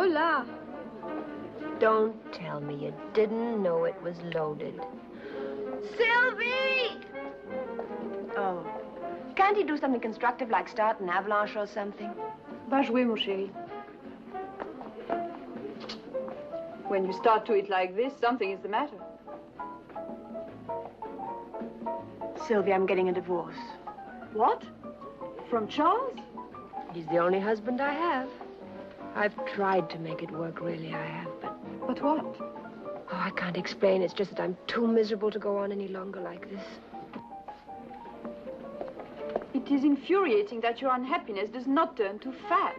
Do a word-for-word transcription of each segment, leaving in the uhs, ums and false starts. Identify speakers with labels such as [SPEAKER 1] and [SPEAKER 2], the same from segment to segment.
[SPEAKER 1] là.
[SPEAKER 2] Don't tell me you didn't know it was loaded. Sylvie! Oh. Can't he do something constructive like start an avalanche or something?
[SPEAKER 1] Va jouer, mon chéri. When you start to eat like this, something is the matter.
[SPEAKER 2] Sylvie, I'm getting a divorce.
[SPEAKER 1] What? From Charles?
[SPEAKER 2] He's the only husband I have. I've tried to make it work, really, I have, but...
[SPEAKER 1] But what?
[SPEAKER 2] Oh, I can't explain. It's just that I'm too miserable to go on any longer like this.
[SPEAKER 1] It is infuriating that your unhappiness does not turn to fat.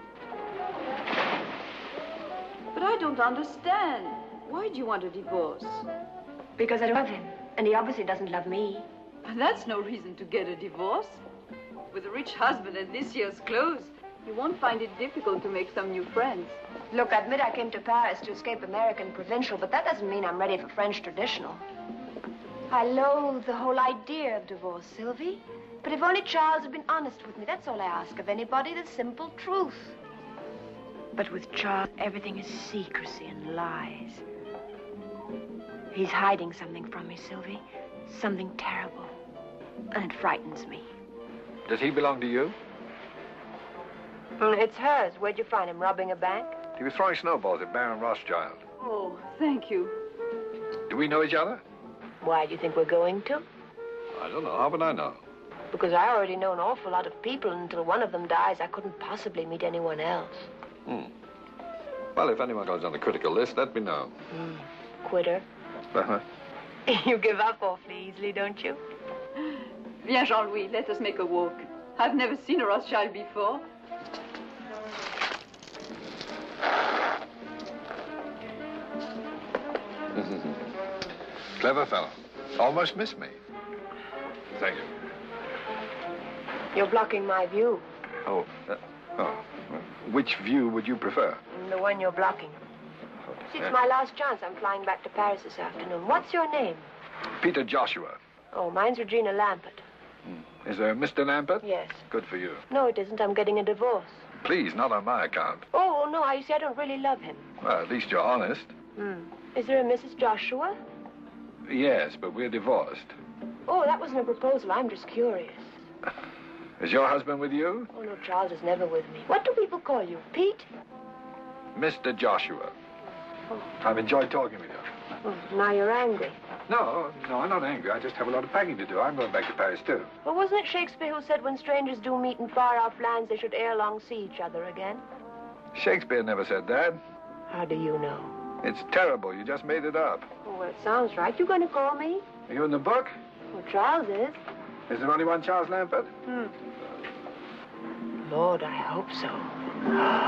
[SPEAKER 1] But I don't understand. Why do you want a divorce?
[SPEAKER 2] Because I love him, and he obviously doesn't love me.
[SPEAKER 1] That's no reason to get a divorce. With a rich husband and this year's clothes, you won't find it difficult to make some new friends.
[SPEAKER 2] Look, I admit I came to Paris to escape American provincial, but that doesn't mean I'm ready for French traditional. I loathe the whole idea of divorce, Sylvie. But if only Charles had been honest with me, that's all I ask of anybody, the simple truth. But with Charles, everything is secrecy and lies. He's hiding something from me, Sylvie. Something terrible. And it frightens me.
[SPEAKER 3] Does he belong to you?
[SPEAKER 2] Mm, it's hers. Where'd you find him? Robbing a bank?
[SPEAKER 3] He was throwing snowballs at Baron Rothschild.
[SPEAKER 1] Oh, thank you.
[SPEAKER 3] Do we know each other?
[SPEAKER 2] Why do you think we're going to?
[SPEAKER 3] I don't know. How would I know?
[SPEAKER 2] Because I already know an awful lot of people, and until one of them dies, I couldn't possibly meet anyone else.
[SPEAKER 3] Hmm. Well, if anyone goes on the critical list, let me know.
[SPEAKER 2] Mm. Quitter.
[SPEAKER 3] Uh-huh.
[SPEAKER 2] You give up awfully easily, don't you?
[SPEAKER 1] Viens, Jean-Louis, let us make a walk. I've never seen a Rothschild before.
[SPEAKER 3] Clever fellow. Almost missed me. Thank you.
[SPEAKER 2] You're blocking my view.
[SPEAKER 3] Oh, uh, oh. Which view would you prefer?
[SPEAKER 2] The one you're blocking. See, it's my last chance. I'm flying back to Paris this afternoon. What's your name?
[SPEAKER 3] Peter Joshua.
[SPEAKER 2] Oh, mine's Regina Lampert.
[SPEAKER 3] Hmm. Is there Mister Lampert?
[SPEAKER 2] Yes.
[SPEAKER 3] Good for you.
[SPEAKER 2] No, it isn't. I'm getting a divorce.
[SPEAKER 3] Please, not on my account.
[SPEAKER 2] Oh, no, I you see, I don't really love him.
[SPEAKER 3] Well, at least you're honest.
[SPEAKER 2] Hmm. Is there a Missus Joshua?
[SPEAKER 3] Yes, but we're divorced.
[SPEAKER 2] Oh, that wasn't a proposal. I'm just curious.
[SPEAKER 3] Is your husband with you?
[SPEAKER 2] Oh, no, Charles is never with me. What do people call you? Pete?
[SPEAKER 3] Mister Joshua.
[SPEAKER 2] Oh.
[SPEAKER 3] I've enjoyed talking with you.
[SPEAKER 2] Oh, now you're angry.
[SPEAKER 3] No, no, I'm not angry. I just have a lot of packing to do. I'm going back to Paris, too.
[SPEAKER 2] Well, wasn't it Shakespeare who said when strangers do meet in far-off lands, they should ere long see each other again?
[SPEAKER 3] Shakespeare never said that.
[SPEAKER 2] How do you know?
[SPEAKER 3] It's terrible. You just made it up.
[SPEAKER 2] Oh, well, it sounds right. You going to call me?
[SPEAKER 3] Are you in the book?
[SPEAKER 2] Well, Charles is.
[SPEAKER 3] Is there only one Charles Lampert?
[SPEAKER 2] Hmm. Lord, I hope so.